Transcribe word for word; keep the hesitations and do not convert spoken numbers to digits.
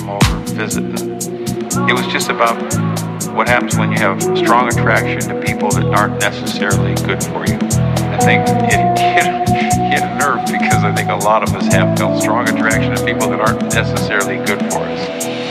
come over and visit. And it was just about what happens when you have strong attraction to people that aren't necessarily good for you. I think it hit, hit a nerve because I think a lot of us have felt strong attraction to people that aren't necessarily good for us.